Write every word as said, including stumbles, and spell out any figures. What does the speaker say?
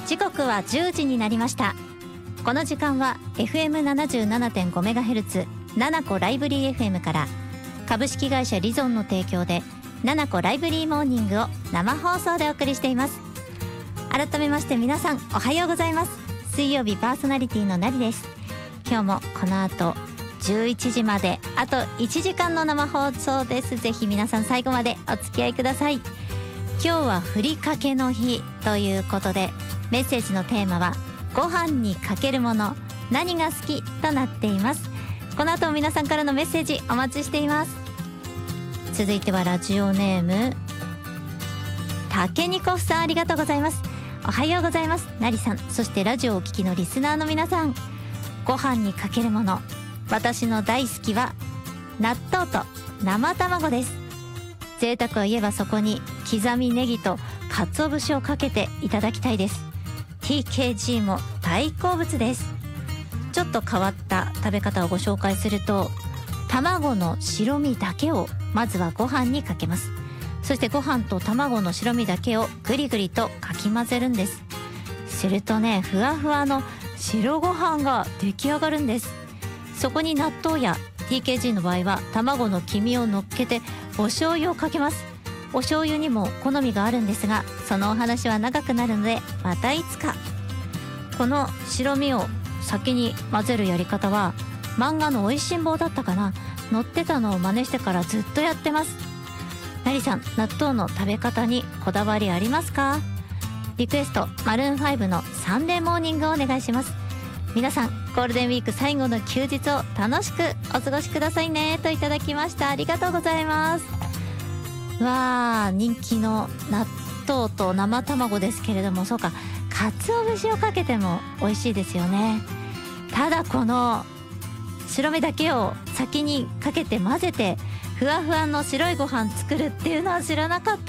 時刻はじゅうじになりました。この時間は エフエムななじゅうななてんごメガヘルツ ナナコライブリー エフエム から株式会社リゾンの提供でナナコライブリーモーニングを生放送でお送りしています。改めまして皆さんおはようございます。水曜日パーソナリティのなりです。今日もこの後じゅういちじまであといちじかんの生放送です。ぜひ皆さん最後までお付き合いください。今日はふりかけの日ということで、メッセージのテーマはご飯にかけるもの何が好きとなっています。この後も皆さんからのメッセージお待ちしています。続いてはラジオネームたけにこふさん、ありがとうございます。おはようございます。なりさん、そしてラジオをお聞きのリスナーの皆さん、ご飯にかけるもの、私の大好きは納豆と生卵です。贅沢を言えばそこに刻みネギと鰹節をかけていただきたいです。 ティーケージー も大好物です。ちょっと変わった食べ方をご紹介すると、卵の白身だけをまずはご飯にかけます。そしてご飯と卵の白身だけをぐりぐりとかき混ぜるんです。するとね、ふわふわの白ご飯が出来上がるんです。そこに納豆や ティーケージー の場合は卵の黄身を乗っけてお醤油をかけます。お醤油にも好みがあるんですが、そのお話は長くなるのでまたいつか。この白身を先に混ぜるやり方は漫画のおいしん坊だったかな、載ってたのを真似してからずっとやってます。なりさん、納豆の食べ方にこだわりありますか？リクエストマルーンファイブのサンデーモーニングをお願いします。皆さんゴールデンウィーク最後の休日を楽しくお過ごしくださいねといただきました。ありがとうございます。わー、人気の納豆と生卵ですけれども、そうか、鰹節をかけても美味しいですよね。ただこの白身だけを先にかけて混ぜてふわふわの白いご飯作るっていうのは知らなかった